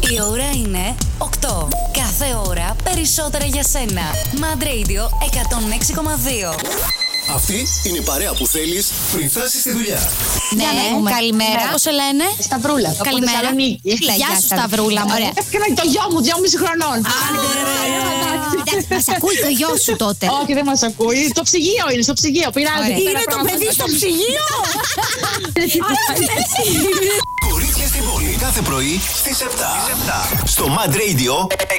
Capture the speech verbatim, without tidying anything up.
Η ώρα είναι οκτώ. Κάθε ώρα περισσότερα για σένα. Mad Radio εκατόν έξι κόμμα δύο. Αυτή είναι η παρέα που θέλεις πριν φτάσεις στη δουλειά. Ναι, καλημέρα. Πώς σε λένε? Σταυρούλα. Καλημέρα. Γεια σου, Σταυρούλα μου. Έφυγα το γιο μου, δυόμιση χρονών. Μας ακούει το γιο σου τότε. Όχι, δεν μας ακούει. Το ψυγείο είναι, στο ψυγείο. Πειράζει. Είναι το παιδί στο ψυγείο. Κορίτσια στην πόλη. Κάθε πρωί στις επτά. Στο Mad Radio